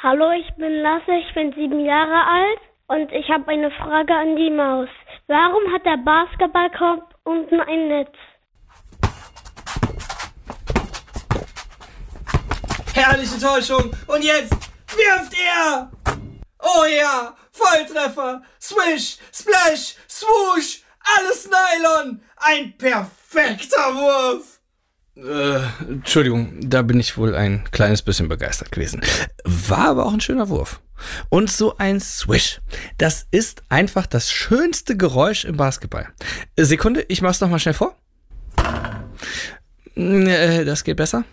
Hallo, ich bin Lasse, ich bin 7 Jahre alt und ich habe eine Frage an die Maus. Warum hat der Basketballkorb unten ein Netz? Herrliche Täuschung. Und jetzt wirft er. Oh ja, Volltreffer. Swish, Splash, Swoosh. Alles Nylon. Ein perfekter Wurf. Entschuldigung, da bin ich wohl ein kleines bisschen begeistert gewesen. War aber auch ein schöner Wurf. Und so ein Swish, das ist einfach das schönste Geräusch im Basketball. Sekunde, ich mach's nochmal schnell vor. Das geht besser.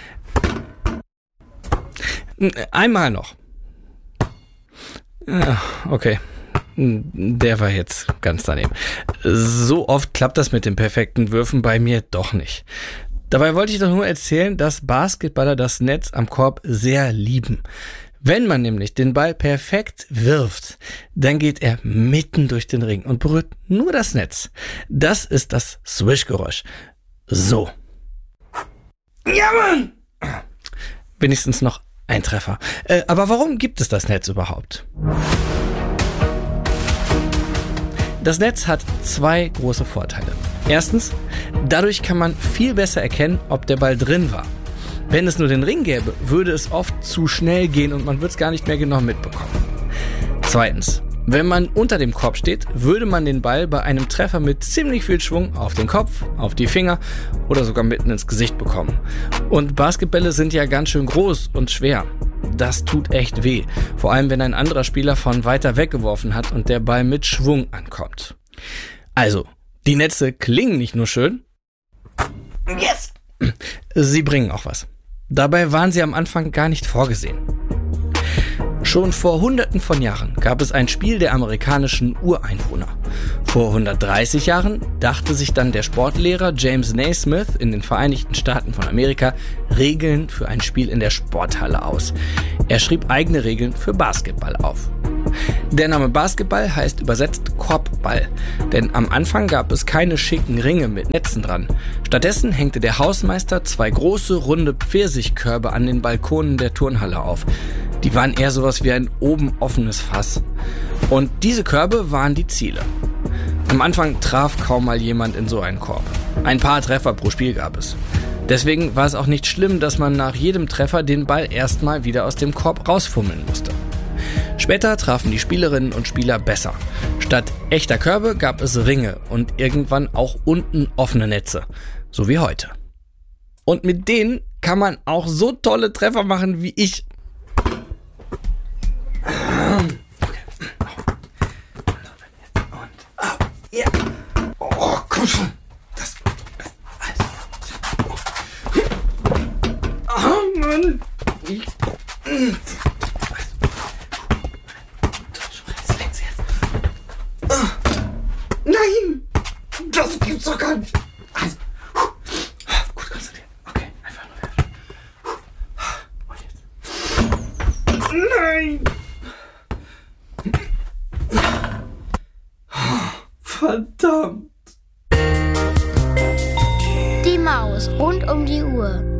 Einmal noch. Okay. Der war jetzt ganz daneben. So oft klappt das mit den perfekten Würfen bei mir doch nicht. Dabei wollte ich doch nur erzählen, dass Basketballer das Netz am Korb sehr lieben. Wenn man nämlich den Ball perfekt wirft, dann geht er mitten durch den Ring und berührt nur das Netz. Das ist das Swish-Geräusch. So. Ja, Mann! Wenigstens noch ein Treffer. Aber warum gibt es das Netz überhaupt? Das Netz hat 2 große Vorteile. Erstens, dadurch kann man viel besser erkennen, ob der Ball drin war. Wenn es nur den Ring gäbe, würde es oft zu schnell gehen und man würde es gar nicht mehr genau mitbekommen. Zweitens, wenn man unter dem Korb steht, würde man den Ball bei einem Treffer mit ziemlich viel Schwung auf den Kopf, auf die Finger oder sogar mitten ins Gesicht bekommen. Und Basketbälle sind ja ganz schön groß und schwer. Das tut echt weh, vor allem wenn ein anderer Spieler von weiter weg geworfen hat und der Ball mit Schwung ankommt. Also, die Netze klingen nicht nur schön, yes, sie bringen auch was. Dabei waren sie am Anfang gar nicht vorgesehen. Schon vor Hunderten von Jahren gab es ein Spiel der amerikanischen Ureinwohner. Vor 130 Jahren dachte sich dann der Sportlehrer James Naismith in den Vereinigten Staaten von Amerika Regeln für ein Spiel in der Sporthalle aus. Er schrieb eigene Regeln für Basketball auf. Der Name Basketball heißt übersetzt Korbball, denn am Anfang gab es keine schicken Ringe mit Netzen dran. Stattdessen hängte der Hausmeister 2 große, runde Pfirsichkörbe an den Balkonen der Turnhalle auf. Die waren eher sowas wie ein oben offenes Fass. Und diese Körbe waren die Ziele. Am Anfang traf kaum mal jemand in so einen Korb. Ein paar Treffer pro Spiel gab es. Deswegen war es auch nicht schlimm, dass man nach jedem Treffer den Ball erstmal wieder aus dem Korb rausfummeln musste. Später trafen die Spielerinnen und Spieler besser. Statt echter Körbe gab es Ringe und irgendwann auch unten offene Netze. So wie heute. Und mit denen kann man auch so tolle Treffer machen wie ich. Ja. Oh, komm schon. Das. Oh, Mann. Nein! Das gibt's doch gar nicht. Also, gut konzentriert. Okay, einfach nur werfen. Und jetzt. Nein! Verdammt! Die Maus rund um die Uhr.